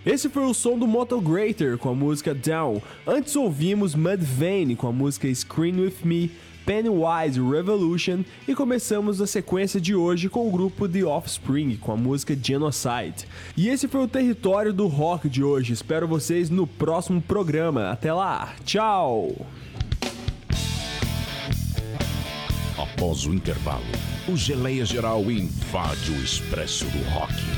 Esse foi o som do Moto Greater com a música Down. Antes ouvimos Mudvayne com a música Scream With Me, Pennywise Revolution e começamos a sequência de hoje com o grupo The Offspring com a música Genocide. E esse foi o território do rock de hoje. Espero vocês no próximo programa. Até lá, tchau! Após o intervalo, o Geleia Geral invade o Expresso do Rock.